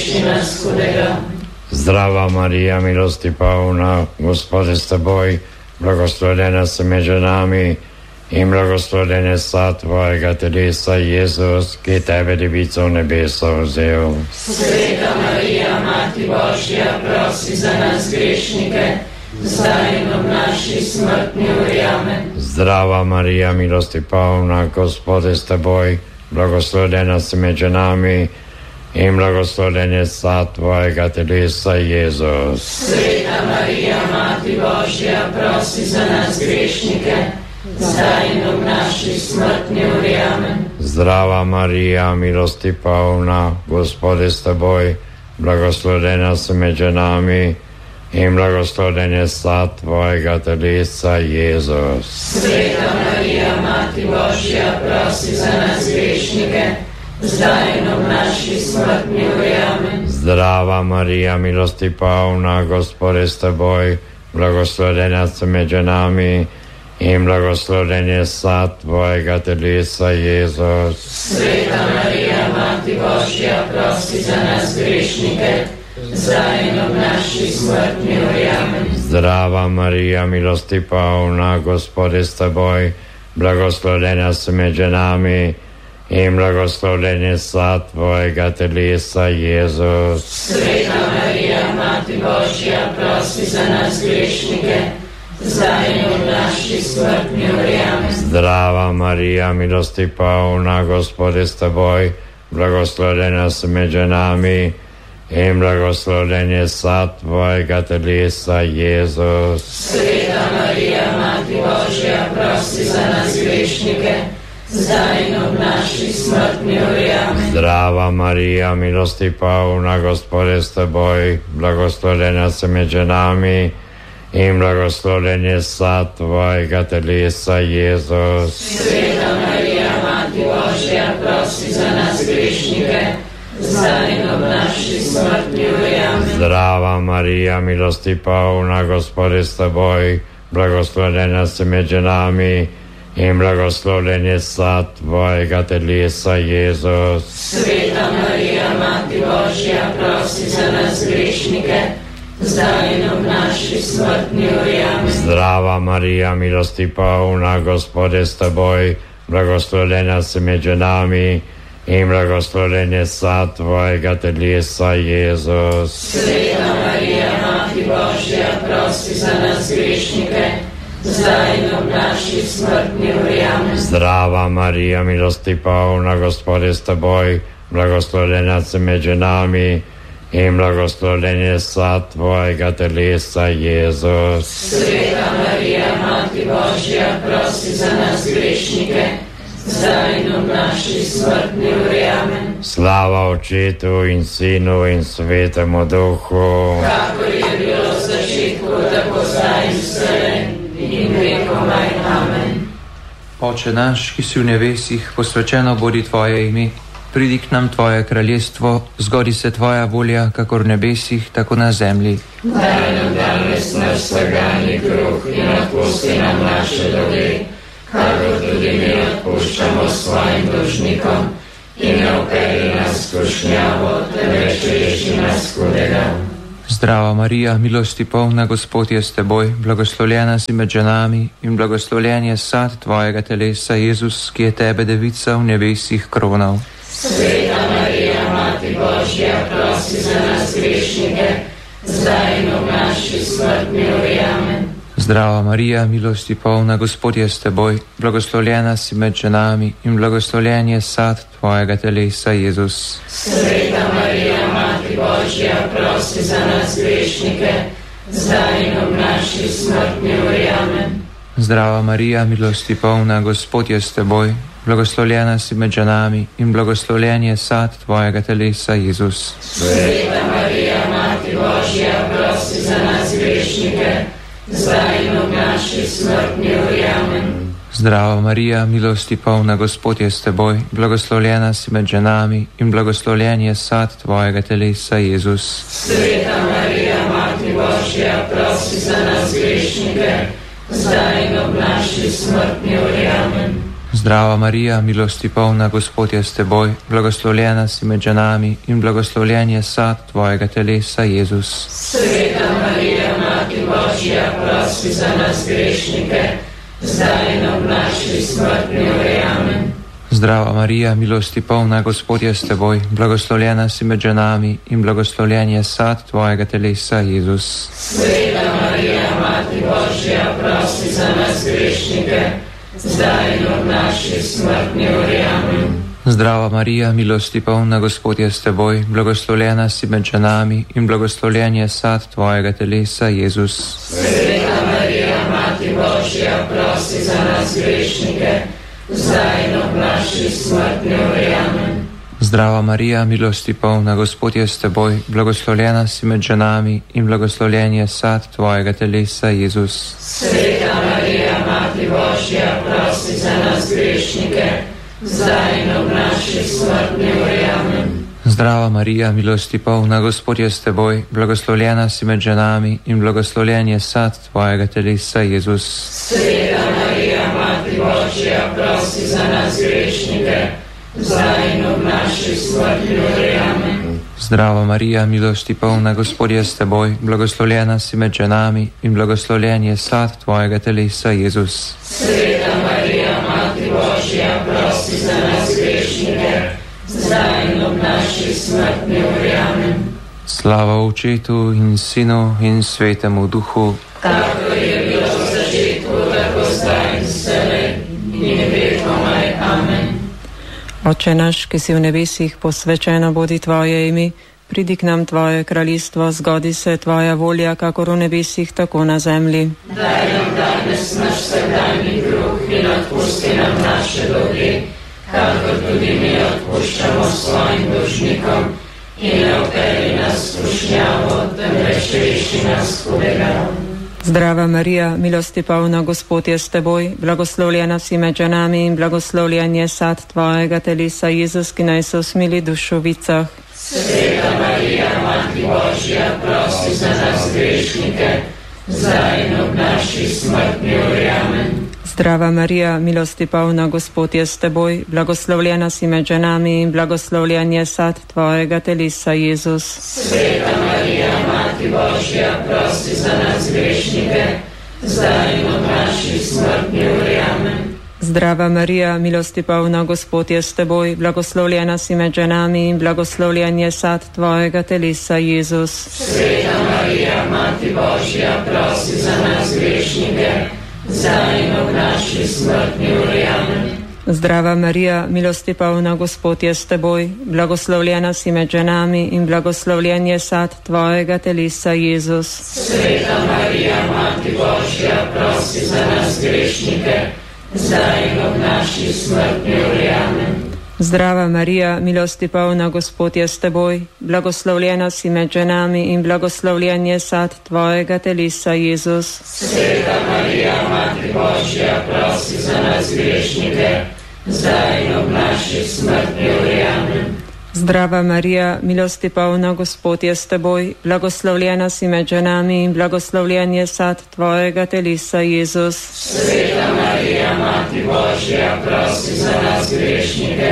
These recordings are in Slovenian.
rešči nas hudega. Zdrava Marija, milosti polna, Gospod je s teboj, blagoslovljena si med ženami in blagoslovljen je sad tvojega telesa, Jezus, ki tebe devico v nebeso vzel. Sveta Marija, Mati Božja, prosi za nas grešnike, zdaj in ob naši smrtni uri. Amen. Zdrava Marija, milosti polna, Gospod je s teboj, blagoslovljena si med ženami in blagoslovljen je sad tvojega telesa, Jezus. Sveta Marija, Mati Božja, prosi za nas grešnike, zdaj in ob naši smrtni uri. Amen. Zdrava Marija, milosti polna, Gospod je s teboj, blagoslovljena si med ženami in blagoslovljen je sad tvojega telesa, Jezus. Sveta Marija, Mati Božja, prosi za nas grešnike, zdaj in ob naši smrtni uri. Amen. Zdrava Marija, milosti polna, Gospod je s teboj, blagoslovljena si med ženami in blagoslovljen je sad tvojega telesa, Jezus. Sveta Marija, Mati Božja, prosi za nas grešnike, zdaj in ob naši smrtni uri. Amen. Zdrava Marija, milosti polna, Gospod je s teboj, blagoslovljena si med ženami in blagoslovljen je sad tvojega telesa, Jezus. Sveta Marija, Mati Božja, prosi za nas grešnike, zdaj in ob naši smrtni uri. Amen. Zdrava Marija, milosti polna, Gospod je s teboj, blagoslovljena si med ženami in blagoslovljen je sad tvojega telesa, Jezus. Sveta Marija, Mati Božja, prosi za nas grešnike, zdaj in ob naši smrtni uri. Amen. Zdrava Marija, milosti polna, Gospod je s teboj, blagoslovljena si med ženami in blagoslovljen je sad tvojega telesa, Jezus. Sveta Marija, Mati Božja, prosi za nas grešnike, zdaj in ob naši smrtni uri. Amen. Zdrava Marija, milosti polna, Gospod je s teboj, blagoslovljena si med ženami in blagoslovljen je sad tvojega telesa, Jezus. Sveta Marija, Mati Božja, prosi za nas grešnike, zdaj in ob naši smrtni uri. Amen. Zdrava Marija, milosti polna, Gospod je s teboj, blagoslovljena si med ženami in blagoslovljen je sad tvojega telesa, Jezus. Sveta Marija, Mati Božja, prosi za nas grešnike, zdaj in ob naši smrtni uri. Amen. Zdrava Marija, milosti polna, Gospod je s teboj, blagoslovljena si med ženami in blagoslovljen je sad tvojega telesa, Jezus. Sveta Marija, Mati Božja, prosi za nas grešnike, zdaj in ob naši smrtni uri. Amen. Slava Očetu in Sinu in Svetemu Duhu, kakor je bilo v začetku, tako zdaj in vselej in vekomaj. Amen. Oče naš, ki si v nebesih, posvečeno bodi tvoje ime. Pridi k nam tvoje kraljestvo, zgodi se tvoja volja, kakor v nebesih, tako na zemlji. Daj nam danes naš vsakdanji kruh in odpusti nam naše dolge, kakor tudi mi odpuščamo svojim dolžnikom, in ne vpelji nas v skušnjavo, temveč reši nas hudega. Zdrava Marija, milosti polna, Gospod je s teboj, blagoslovljena si med ženami in blagoslovljen je sad tvojega telesa, Jezus, ki je tebe devica v nebesih kronal. Sveta Marija, Mati Božja, prosi za nas grešnike, zdaj in ob naši smrtni uri. Amen. Zdrava Marija, milosti polna, Gospod je s teboj, blagoslovljena si med ženami in blagoslovljen je sad tvojega telesa, Jezus. Sveta Marija, Mati Božja, prosi za nas grešnike, zdaj in ob naši smrtni uri. Amen. Zdrava Marija, milosti polna, Gospod je s teboj, blagoslovljena si med ženami in blagoslovljen je sad tvojega telesa, Jezus. Sveta Marija, Mati Božja, prosi za nas grešnike, zdaj in ob naši smrtni uri. Amen. Zdrava Marija, milosti polna, Gospod je s teboj, blagoslovljena si med ženami in blagoslovljen je sad tvojega telesa, Jezus. Sveta Marija, Mati Božja, prosi za nas grešnike, zdaj in ob naši smrtni uri. Amen. Zdrava Marija, milosti polna, Gospod je s teboj, blagoslovljena si med ženami in blagoslovljen je sad tvojega telesa, Jezus. Sveta Marija, Mati Božja, prosi za nas grešnike, zdaj in ob naši smrtni uri. Amen. Zdrava Marija, milosti polna, Gospod je s teboj, blagoslovljena si med ženami in blagoslovljen je sad tvojega telesa, Jezus. Sveta Marija, Mati Božja, prosi za nas grešnike, zdaj in ob naši smrtni uri. Amen. Zdrava Marija, milosti polna, Gospod je s teboj, blagoslovljena si med ženami in blagoslovljen je sad tvojega telesa, Jezus. Sveta Marija, Mati Božja, prosi za nas grešnike, zdaj in ob naši smrtni uri. Amen. Zdrava Marija, milosti polna, Gospod je s teboj, blagoslovljena si med ženami in blagoslovljen je sad tvojega telesa, Jezus. Sveta Marija, Mati Božja, prosi za nas grešnike, zdaj in ob naši smrtni uri. Amen. Zdrava Marija, milosti polna, Gospod je s teboj, blagoslovljena si med ženami in blagoslovljen je sad tvojega telesa, Jezus. Sveta Marija, Mati Božja, prosi za nas grešnike, zdaj in ob naši smrtni uri. Amen. Zdrava Marija, milosti polna, Gospod je s teboj, blagoslovljena si med ženami in blagoslovljen je sad tvojega telesa, Jezus. Sveta Marija, Mati Božja, prosi za nas grešnike, zdaj in ob naši smrtni uri. Amen. Slava Očetu in Sinu in Svetemu Duhu, Kakor je bilo v začetku, tako zdaj in vselej in vekomaj. Amen. Oče naš, ki si v nebesih, posvečeno bodi tvoje ime, pridi k nam tvoje kraljestvo, zgodi se tvoja volja, kakor v nebesih, tako na zemlji. Daj nam danes naš vsakdanji kruh in odpusti nam naše dolge, kakor tudi mi odpuščamo svojim dolžnikom, in ne vpelji nas v skušnjavo, temveč reši nas hudega. Zdrava Marija, milosti polna, Gospod je s teboj, blagoslovljena si med ženami in blagoslovljen je sad tvojega telesa, Jezus, ki naj se usmili dušovicah. Sveta Marija, Mati Božja, prosi za nas grešnike, zdaj in ob naši smrtni uri. Amen. Zdrava Marija, milosti polna, Gospod je s teboj, blagoslovljena si med ženami in blagoslovljen je sad tvojega telesa, Jezus. Sveta Marija, Mati Božja, prosi za nas grešnike, zdaj in ob naši smrtni uri. Amen. Zdrava Marija, milosti polna, Gospod je s teboj, blagoslovljena si med ženami in blagoslovljen je sad tvojega telesa, Jezus. Sveta Marija, Mati Božja, prosi za nas grešnike, zdaj in ob naši smrtni uri. Amen. Zdrava Marija, milosti polna, Gospod je s teboj, blagoslovljena si med ženami in blagoslovljen je sad tvojega telesa, Jezus. Sveta Marija, Mati Božja, prosi za nas grešnike, zdaj in ob naši smrtni uri. Amen. Zdrava Marija, milosti polna, Gospod je s teboj, blagoslovljena si med ženami in blagoslovljen je sad tvojega telesa, Jezus. Sveta Marija, Mati Božja, prosi za nas grešnike, zdaj in ob naši smrtni uri. Amen. Zdrava Marija, milosti polna, Gospod je s teboj, blagoslovljena si med ženami in blagoslovljen je sad tvojega telesa, Jezus. Sveta Marija, Mati Božja, prosi za nas grešnike,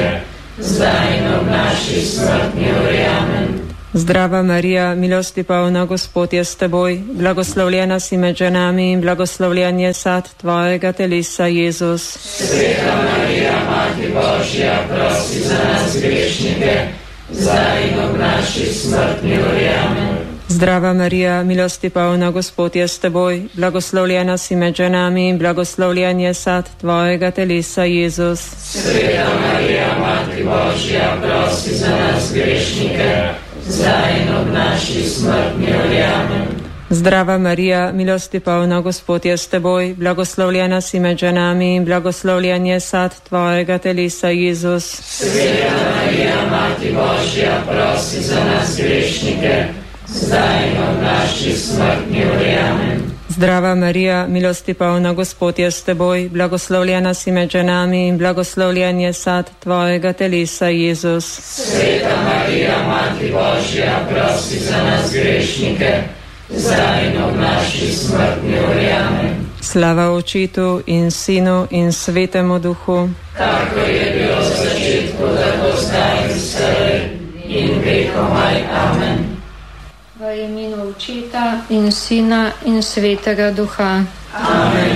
zdaj in ob naši smrtni uri. Amen. Zdrava Marija, milosti polna, Gospod je s teboj, blagoslovljena si med ženami in blagoslovljen je sad tvojega telesa, Jezus. Sveta Marija, Mati Božja, prosi za nas grešnike, zdaj in ob naši smrtni uri. Amen. Zdrava Marija, milosti polna, Gospod je s teboj, blagoslovljena si med ženami in blagoslovljen je sad tvojega telesa, Jezus. Sveta Marija, Mati Božja, prosi za nas grešnike, zdaj in ob naši smrtni uri. Amen. Zdrava Marija, milosti polna, Gospod je s teboj, blagoslovljena si med ženami in blagoslovljen je sad tvojega telesa, Jezus. Sveta Marija, Mati Božja, prosi za nas grešnike, zdaj in ob naši smrtni uri. Amen. Zdrava Marija, milosti polna, Gospod je s teboj, blagoslovljena si med ženami in blagoslovljen je sad tvojega telesa, Jezus. Sveta Marija, Mati Božja, prosi za nas grešnike, zdaj in ob naši smrtni uri. Amen. Slava Očetu in Sinu in Svetemu Duhu, tako je bilo v začetku, tako zdaj in vselej in vekomaj. Amen. V imenu Očeta in Sina in Svetega Duha. Amen.